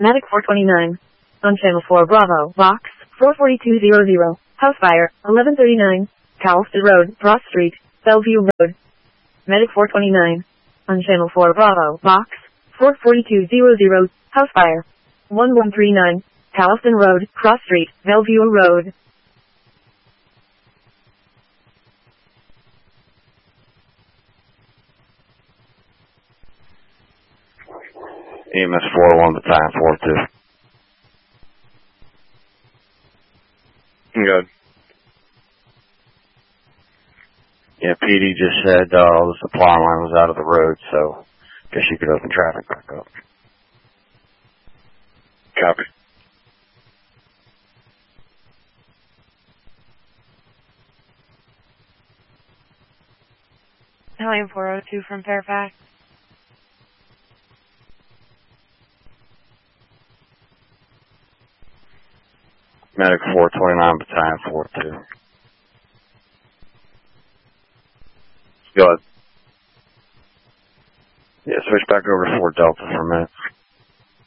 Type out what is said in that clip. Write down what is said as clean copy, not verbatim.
Medic 429. On Channel 4 Bravo, Box 44200. House fire, 1139. Calston Road, Cross Street, Bellevue Road. Medic 429. On Channel 4 Bravo, Box 44200. House fire, 1139. Calston Road, Cross Street, Bellevue Road. EMS 401, battalion 42. Good. Yeah, PD just said the supply line was out of the road, so guess you could open traffic back up. Copy. Battalion 402 from Fairfax. Medic 429, battalion 42. Go ahead. Yeah, switch back over to 4 Delta for a minute.